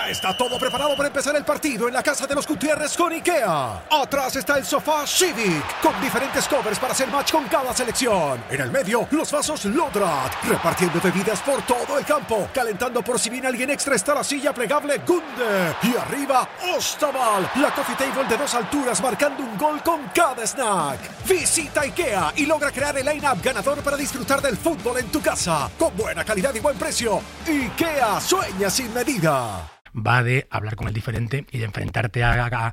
Ya está todo preparado para empezar el partido en la casa de los Gutiérrez con IKEA. Atrás está el sofá Civic, con diferentes covers para hacer match con cada selección. En el medio, los vasos Lodrat, repartiendo bebidas por todo el campo. Calentando por si viene alguien extra está la silla plegable Gunde. Y arriba, Ostaval, la coffee table de 2 alturas marcando un gol con cada snack. Visita IKEA y logra crear el line-up ganador para disfrutar del fútbol en tu casa. Con buena calidad y buen precio. IKEA, sueña sin medida. Va de hablar con el diferente y de enfrentarte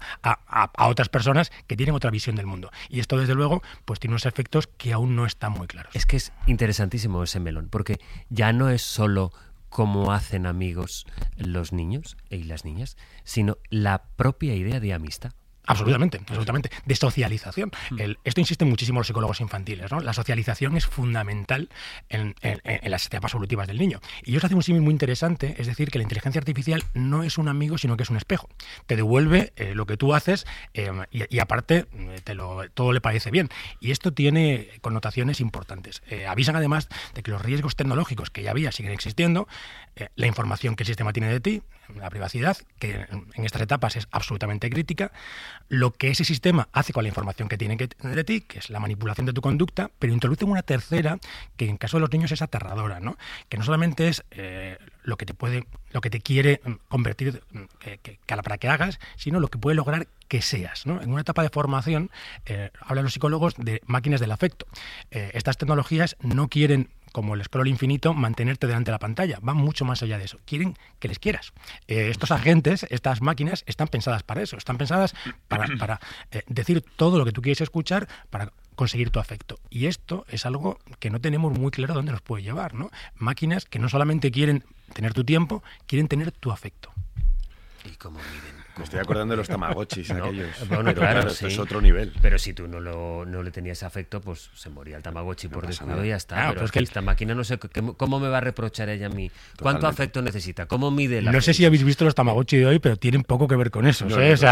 a otras personas que tienen otra visión del mundo. Y esto, desde luego, pues tiene unos efectos que aún no están muy claros. Es que es interesantísimo ese melón, porque ya no es solo cómo hacen amigos los niños y las niñas, sino la propia idea de amistad. Absolutamente, de socialización. Esto insisten muchísimo los psicólogos infantiles, ¿no? La socialización es fundamental en las etapas evolutivas del niño. Y ellos hacen un símil muy interesante, es decir, que la inteligencia artificial no es un amigo, sino que es un espejo. Te devuelve lo que tú haces y aparte todo le parece bien. Y esto tiene connotaciones importantes. Avisan además de que los riesgos tecnológicos que ya había siguen existiendo, la información que el sistema tiene de ti, la privacidad, que en estas etapas es absolutamente crítica, lo que ese sistema hace con la información que tiene de ti, que es la manipulación de tu conducta, pero introducen una tercera que en caso de los niños es aterradora, ¿no? Que no solamente es lo que te quiere convertir para que hagas, sino lo que puede lograr que seas, ¿no? En una etapa de formación hablan los psicólogos de máquinas del afecto. Estas tecnologías no quieren, como el scroll infinito, mantenerte delante de la pantalla. Van mucho más allá de eso. Quieren que les quieras. Estos agentes, estas máquinas, están pensadas para eso. Están pensadas para decir todo lo que tú quieres escuchar, para conseguir tu afecto. Y esto es algo que no tenemos muy claro dónde nos puede llevar, ¿no? Máquinas que no solamente quieren tener tu tiempo, quieren tener tu afecto. ¿Y cómo miden? Me estoy acordando de los tamagotchis, ¿no? aquellos. Bueno, claro, esto sí. es otro nivel. Pero si tú no le tenías afecto, pues se moría el tamagotchi por descuido y ya está. Pero es que esta máquina no sé cómo me va a reprochar ella a mí. ¿Cuánto afecto necesita? ¿Cómo mide la... No sé si habéis visto los tamagotchi de hoy, pero tienen poco que ver con eso.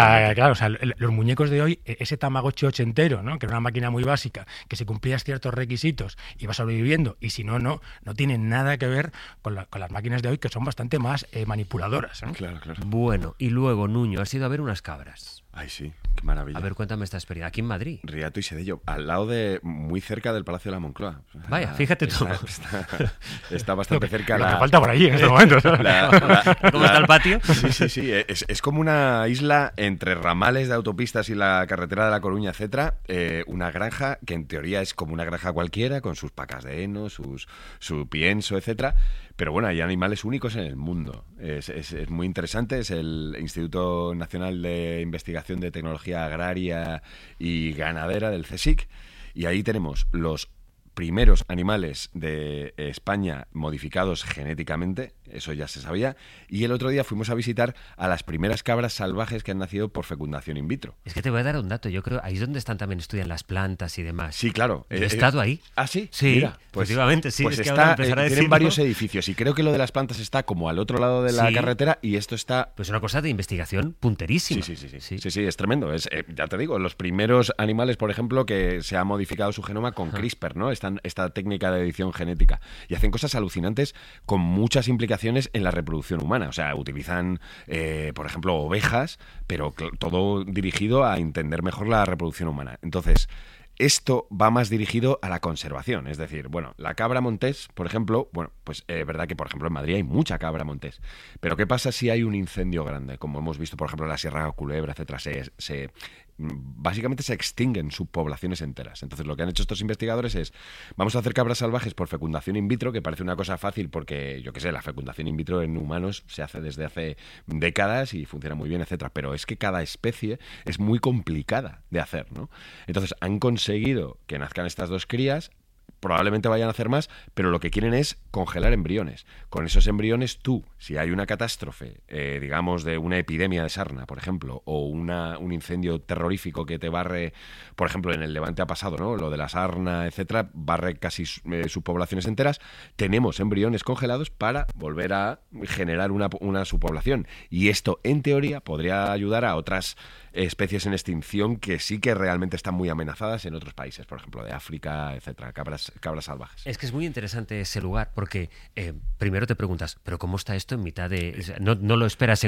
Los muñecos de hoy, ese tamagotchi ochentero, ¿no? Que era una máquina muy básica, que si cumplías ciertos requisitos iba sobreviviendo, y si no tienen nada que ver con las máquinas de hoy, que son bastante más manipuladoras, ¿no? Claro. Bueno, y luego, Nuño, has ido a ver unas cabras. Ay, sí, qué maravilla. A ver, cuéntame esta experiencia. Aquí en Madrid. Riato y Sedello, al lado muy cerca del Palacio de la Moncloa. Vaya, fíjate tú. Está bastante cerca. Lo que falta por allí en este momento. ¿Cómo está el patio? Sí. Es como una isla entre ramales de autopistas y la carretera de La Coruña, etcétera. Una granja que en teoría es como una granja cualquiera, con sus pacas de heno, su pienso, etcétera. Pero bueno, hay animales únicos en el mundo. Es muy interesante. Es el Instituto Nacional de Investigación de Tecnología Agraria y Ganadera del CSIC. Y ahí tenemos los primeros animales de España modificados genéticamente, eso ya se sabía, y el otro día fuimos a visitar a las primeras cabras salvajes que han nacido por fecundación in vitro. Es que te voy a dar un dato, yo creo, ahí es donde estudian las plantas y demás. Sí, claro. ¿He estado ahí? ¿Ah, sí? Sí, mira, efectivamente, sí. Pues es que está, decirlo. tienen varios edificios, y creo que lo de las plantas está como al otro lado de la carretera, y esto está... Pues una cosa de investigación punterísima. Sí, es tremendo. Ya te digo, los primeros animales, por ejemplo, que se ha modificado su genoma con CRISPR, ¿no? Esta técnica de edición genética, y hacen cosas alucinantes con muchas implicaciones en la reproducción humana. O sea, utilizan, por ejemplo, ovejas, pero todo dirigido a entender mejor la reproducción humana. Entonces, esto va más dirigido a la conservación. Es decir, bueno, la cabra montés, por ejemplo, pues es verdad que, por ejemplo, en Madrid hay mucha cabra montés. Pero ¿qué pasa si hay un incendio grande? Como hemos visto, por ejemplo, en la Sierra Culebra, etcétera, básicamente se extinguen subpoblaciones enteras. Entonces lo que han hecho estos investigadores es, vamos a hacer cabras salvajes por fecundación in vitro, que parece una cosa fácil porque, yo qué sé, la fecundación in vitro en humanos se hace desde hace décadas y funciona muy bien, etcétera. Pero es que cada especie es muy complicada de hacer, ¿no? Entonces han conseguido que nazcan estas dos crías. Probablemente vayan a hacer más, pero lo que quieren es congelar embriones. Con esos embriones tú, si hay una catástrofe, digamos de una epidemia de sarna, por ejemplo, o un incendio terrorífico que te barre, por ejemplo, en el Levante ha pasado, ¿no? Lo de la sarna, etcétera, barre casi subpoblaciones enteras. Tenemos embriones congelados para volver a generar una subpoblación. Y esto, en teoría, podría ayudar a otras especies en extinción que sí que realmente están muy amenazadas en otros países, por ejemplo, de África, etcétera, cabras salvajes. Es que es muy interesante ese lugar porque primero te preguntas, ¿pero cómo está esto en mitad de...? No lo esperas en